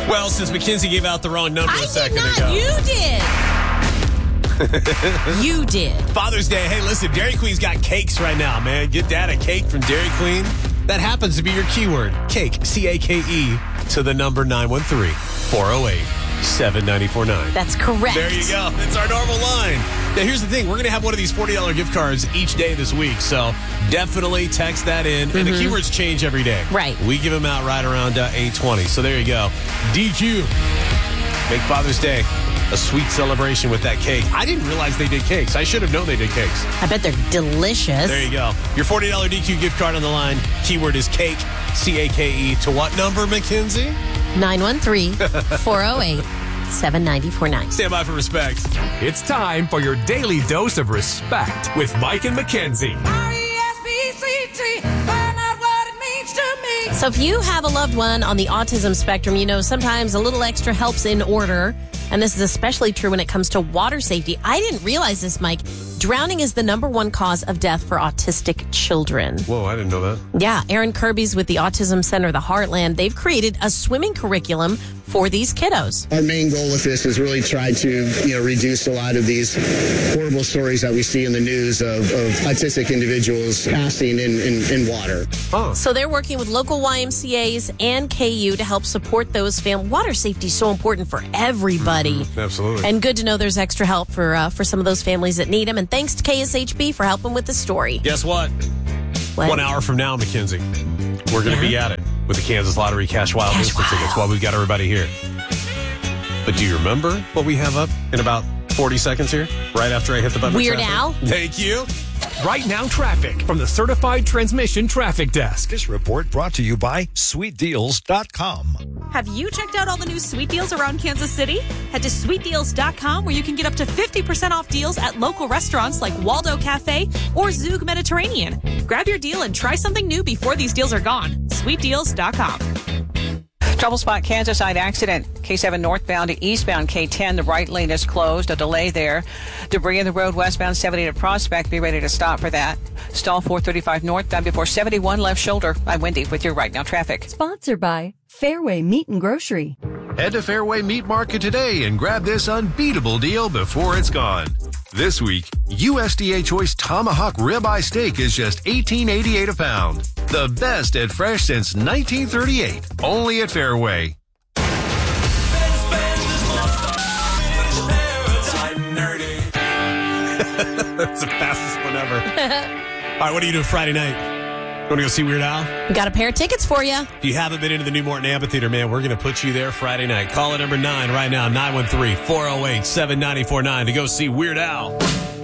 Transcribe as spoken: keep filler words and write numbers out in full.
Well, since Mackenzie gave out the wrong number I a second did not. ago. You did. You did. Father's Day. Hey, listen, Dairy Queen's got cakes right now, man. Get dad a cake from Dairy Queen. That happens to be your keyword. Cake, C A K E, to the number nine one three, four oh eight, seven nine four nine. That's correct. There you go. It's our normal line. Now, here's the thing. We're going to have one of these forty dollars gift cards each day this week, so definitely text that in. Mm-hmm. And the keywords change every day. Right. We give them out right around uh, eight twenty. So there you go. D Q. Make Father's Day a sweet celebration with that cake. I didn't realize they did cakes. I should have known they did cakes. I bet they're delicious. There you go. Your forty dollars D Q gift card on the line. Keyword is cake, C A K E. To what number, Mackenzie? nine one three, four oh eight, seven nine four nine. Stand by for respect. It's time for your daily dose of respect with Mike and Mackenzie. So if you have a loved one on the autism spectrum, you know sometimes a little extra helps in order. And this is especially true when it comes to water safety. I didn't realize this, Mike. Drowning is the number one cause of death for autistic children. Whoa, I didn't know that. Yeah, Aaron Kirby's with the Autism Center, the Heartland. They've created a swimming curriculum for these kiddos. Our main goal with this is really try to, you know, reduce a lot of these horrible stories that we see in the news of, of autistic individuals passing in, in, in water. Oh. So they're working with local Y M C As and K U to help support those families. Water safety is so important for everybody. Mm-hmm. Absolutely. And good to know there's extra help for uh, for some of those families that need them. And thanks to K S H B for helping with the story. Guess what? What? One hour from now, Mackenzie, we're going to Yeah. be at it with the Kansas Lottery Cash Wild Cash Instant tickets Wild. while we've got everybody here. But do you remember what we have up in about forty seconds here? Right after I hit the button. Weird traffic? Al? Thank you. Right Now Traffic from the Certified Transmission Traffic Desk. This report brought to you by sweet deals dot com. Have you checked out all the new sweet deals around Kansas City? Head to sweet deals dot com where you can get up to fifty percent off deals at local restaurants like Waldo Cafe or Zug Mediterranean. Grab your deal and try something new before these deals are gone. sweet deals dot com. Trouble spot, Kansas side accident. K seven northbound to eastbound K ten. The right lane is closed. A delay there. Debris in the road westbound seventy to Prospect. Be ready to stop for that. Stall four thirty-five northbound before seventy-one left shoulder. I'm Wendy with your Right Now Traffic. Sponsored by Fairway Meat and Grocery. Head to Fairway Meat Market today and grab this unbeatable deal before it's gone. This week, U S D A Choice Tomahawk Ribeye Steak is just eighteen eighty-eight a pound. The best at fresh since nineteen thirty-eight. Only at Fairway. That's the fastest one ever. All right, what are you doing Friday night? You want to go see Weird Al? We got a pair of tickets for you. If you haven't been into the New Morton Amphitheater, man, we're going to put you there Friday night. Call it number nine right now, nine one three, four oh eight, seven nine four nine to go see Weird Al.